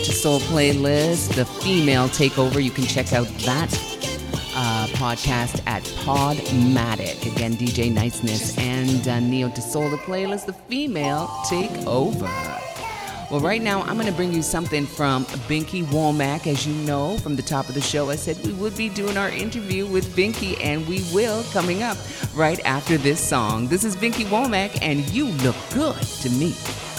to Soul Playlist, the female takeover. You can check out that podcast at Podmatic. Again, DJ Niceness and Neo to Soul, the playlist, the female takeover. Well, right now, I'm going to bring you something from Binky Womack. As you know, from the top of the show, I said we would be doing our interview with Binky, and we will, coming up right after this song. This is Binky Womack, and You Look Good to Me.